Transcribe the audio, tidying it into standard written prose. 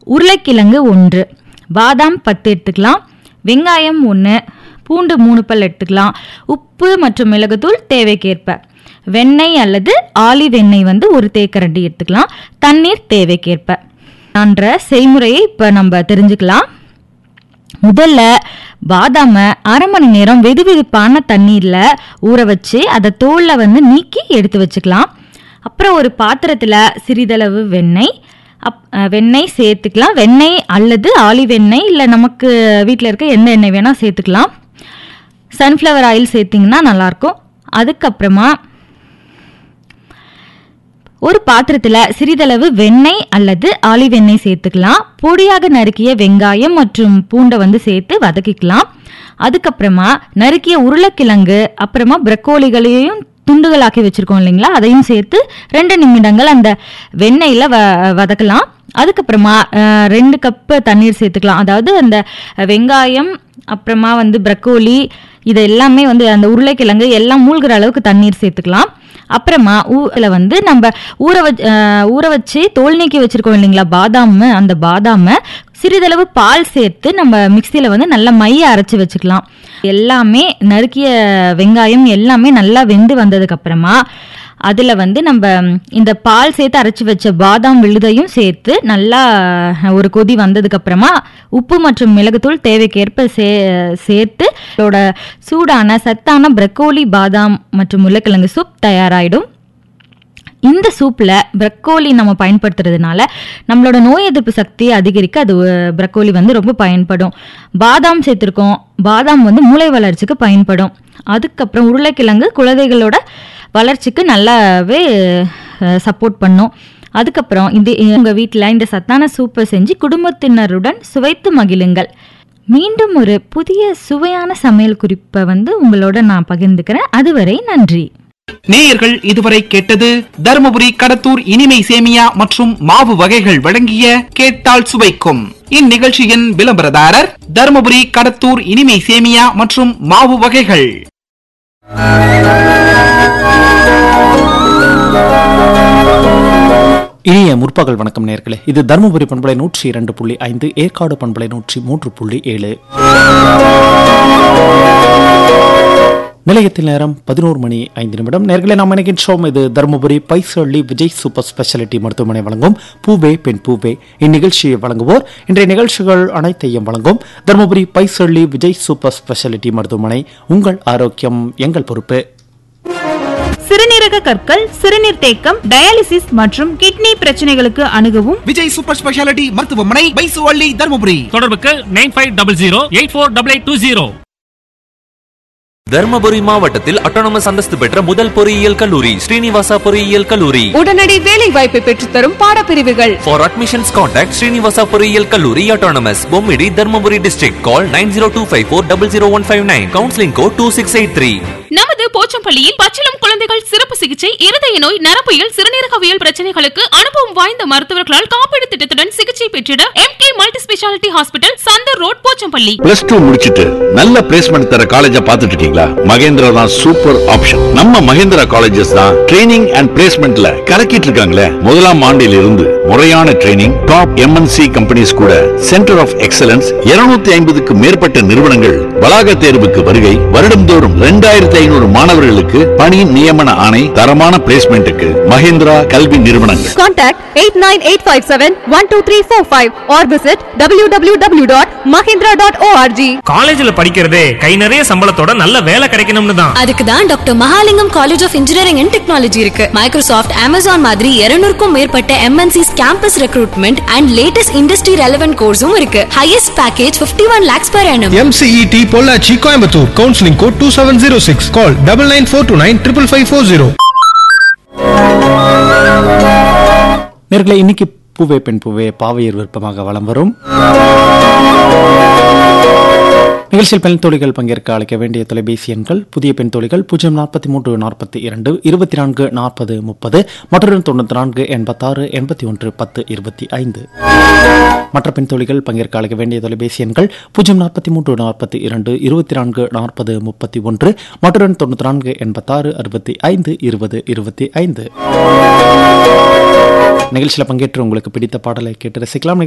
உருளைக்கிழங்கு 1, பாதாம் 10 எடுத்துக்கலாம், வெங்காயம் 1, பூண்டு 3 பல் எடுத்துக்கலாம், உப்பு மற்றும் மிளகுத்தூள் தேவைக்கேற்ப, வெண்ணெய் அல்லது ஆலிவ் எண்ணெய் 1 தேக்கரண்டி எடுத்துக்கலாம், தண்ணீர் தேவைக்கேற்ப. என்ற செய்முறையை இப்போ நம்ம தெரிஞ்சுக்கலாம். முதல்ல பாதாம அரை மணி நேரம் வெதுவெதுப்பான தண்ணீரில் ஊற வச்சு அதை தோலில் நீக்கி எடுத்து வச்சுக்கலாம். அப்புறம் ஒரு பாத்திரத்தில் சிறிதளவு வெண்ணெய் சேர்த்துக்கலாம். வெண்ணெய் அல்லது ஆலிவ் எண்ணெய், இல்லை நமக்கு வீட்டில் இருக்க எந்த எண்ணெய் வேணால் சேர்த்துக்கலாம். சன்ஃப்ளவர் ஆயில் சேர்த்திங்கன்னா நல்லாயிருக்கும். அதுக்கப்புறமா ஒரு பாத்திரத்தில் சிறிதளவு வெண்ணெய் அல்லது ஆலிவ் எண்ணெய் சேர்த்துக்கலாம். பொடியாக நறுக்கிய வெங்காயம் மற்றும் பூண்டை சேர்த்து வதக்கிக்கலாம். அதுக்கப்புறமா நறுக்கிய உருளைக்கிழங்கு, அப்புறமா பிரக்கோலிகளையும் துண்டுகளாக்கி வச்சுருக்கோம் இல்லைங்களா, அதையும் சேர்த்து 2 நிமிடங்கள் அந்த வெண்ணெயில் வதக்கலாம். அதுக்கப்புறமா 2 கப்பு தண்ணீர் சேர்த்துக்கலாம். அதாவது அந்த வெங்காயம், அப்புறமா பிரக்கோலி, இது எல்லாமே அந்த உருளைக்கிழங்கு எல்லாம் மூழ்கிற அளவுக்கு தண்ணீர் சேர்த்துக்கலாம். அப்புறமா நம்ம ஊற வச்சு தோல் நீக்கி வச்சிருக்கோம் இல்லைங்களா பாதாம், அந்த பாதாமை சிறிதளவு பால் சேர்த்து நம்ம மிக்சியில் நல்லா மைய அரைச்சி வச்சுக்கலாம். எல்லாமே நறுக்கிய வெங்காயம் எல்லாமே நல்லா வெந்து வந்ததுக்கு அப்புறமா அதில் நம்ம இந்த பால் சேர்த்து அரைச்சி வச்ச பாதாம் விழுதையும் சேர்த்து நல்லா ஒரு கொதி வந்ததுக்கு அப்புறமா உப்பு மற்றும் மிளகுத்தூள் தேவைக்கேற்ப சேர்த்து இதோட சூடான சத்தான பிரக்கோலி, பாதாம் மற்றும் உருளைக்கிழங்கு சூப் தயாராகிடும். இந்த சூப்பில் பிரக்கோலி நம்ம பயன்படுத்துறதுனால நம்மளோட நோய் எதிர்ப்பு சக்தியை அதிகரிக்க அது பிரக்கோலி ரொம்ப பயன்படும். பாதாம் சேர்த்துருக்கோம், பாதாம் மூளை வளர்ச்சிக்கு பயன்படும். அதுக்கப்புறம் உருளைக்கிழங்கு குழந்தைகளோட வளர்ச்சிக்கு நல்லாவே சப்போர்ட் பண்ணும். அதுக்கப்புறம் உங்கள் வீட்டில் இந்த சத்தான சூப்பை செஞ்சு குடும்பத்தினருடன் சுவைத்து மகிழுங்கள். மீண்டும் ஒரு புதிய சுவையான சமையல் குறிப்பை உங்களோட நான் பகிர்ந்துக்கிறேன். அதுவரை நன்றி. நேயர்கள் இதுவரை கேட்டது தருமபுரி கடத்தூர் இனிமை சேமியா மற்றும் மாவு வகைகள் வழங்கிய கேட்டால் சுவைக்கும். இந்நிகழ்ச்சியின் விளம்பரதாரர் தருமபுரி கடத்தூர் இனிமை சேமியா மற்றும் மாவு வகைகள். இனிய முற்பகல் வணக்கம் நேயர்களே. இது தருமபுரி பண்பலை 102.5, ஏற்காடு பண்பலை 103.7. நிலையத்தில் நேரம் 11:05. நேயர்களே, நாம் நினைக்கின்றோம் இது தருமபுரி பைசள்ளி விஜய் சூப்பர் ஸ்பெஷாலிட்டி மருத்துவமனை வழங்கும் பூவே பெண் பூவே. இந்நிகழ்ச்சியை வழங்குவோர் இன்றைய நிகழ்ச்சிகள் அனைத்தையும் வழங்கும் தருமபுரி பைசள்ளி விஜய் சூப்பர் ஸ்பெஷாலிட்டி மருத்துவமனை. உங்கள் ஆரோக்கியம் எங்கள் பொறுப்பு. சிறுநீரக கற்கள், சிறுநீர் தேக்கம், டயாலிசிஸ் மற்றும் கிட்னி பிரச்சனைகளுக்கு அணுகவும் விஜய் சூப்பர் ஸ்பெஷாலிட்டி மருத்துவமனை, பைசுவள்ளி, தருமபுரி. தொடர்புக்கு 9500848820. தர்மபுரி மாவட்டத்தில் அட்டானமஸ் அந்தஸ்து பெற்ற முதல் பொறியியல் கல்லூரி ஸ்ரீனிவாசா பொறியியல் கல்லூரி. உடனடி வேலை வாய்ப்பை பெற்றுத்தரும் பாடப்பிரிவுகள். For admissions contact ஸ்ரீனிவாசா பொறியியல் கல்லூரி autonomous, Bommidi, Dharmapuri district. Call 9025400159. Counseling code 2683. நமது போச்சம்பள்ளியில் பச்சிளம் குழந்தைகள் சிறப்பு சிகிச்சை, இருதய நோய், நரம்பியல், சிறுநீரகவியல் பிரச்சனைகளுக்கு அனுபவம் வாய்ந்த மருத்துவர்களால் காப்பீடு திட்டத்துடன் சிகிச்சை பெற்றிட MK multi speciality hospital, Chandar road, Pochampalli. +2 முடிச்சிட்டு நல்ல பிளேஸ்மெண்ட் தர காலேஜா பாத்துட்டு இருக்கீங்களா? மகேந்திரா தான் சூப்பர் ஆப்ஷன். நம்ம மகேந்திரா காலேஜஸ் தான் ட்ரைனிங் அண்ட் பிளேஸ்மெண்ட்ல கலக்கிட்டு இருக்காங்களே. முதலாம் ஆண்டில் இருந்து முறையான ட்ரைனிங், டாப் MNC கம்பெனிஸ் கூட சென்டர் ஆஃப் எக்ஸலன்ஸ், 250க்கு மேற்பட்ட நிறுவனங்கள் வளாக தேர்வுக்கு வருகை, வருடம்தோறும் 2500 மாணவர்களுக்கு பணி நியமன ஆணை, தரமான பிளேஸ்மெண்ட்டுக்கு மகேந்திரா கல்வி நிறுவனங்கள். Contact 8985712345 or visit www.mahindra.org. காலேஜ்ல படிக்கிறதே கை நிறைய சம்பளத்தோட நல்ல வேலை கிடைக்கணும்னு தான். அதுக்கு தான் doctor Mahalingam college of engineering and technology இருக்கு. மைக்ரோசாஃப்ட், அமேசான் மாதிரி 200க்கும் மேற்பட்ட MNCs campus recruitment and latest industry relevant கோர்ஸும் இருக்கு. Highest package 51 lakhs per annum. MCET Pollachi, Coimbatore. Counselling code 2706. கால் 9942955540. நேயர்களே, இன்னைக்கு பூவே பெண் பூவே பாவையர் விருப்பமாக வலம் வரும் நிகழ்ச்சியில் பெண் தோழிகள் பங்கேற்க அழைக்க வேண்டிய தொலைபேசி எண்கள்: புதிய பெண் தோழிகள் 04342 24 40 30, மற்றொரு 94 86 86 10 25. மற்ற பெண் தோழிகள் பங்கேற்க அழைக்க வேண்டிய தொலைபேசி எண்கள் 04342 24 40 31, மற்றொரு 94 86 65 20 25. நிகழ்ச்சியில் பங்கேற்று உங்களுக்கு பிடித்த பாடலை கேட்டு ரசிக்கலாம்.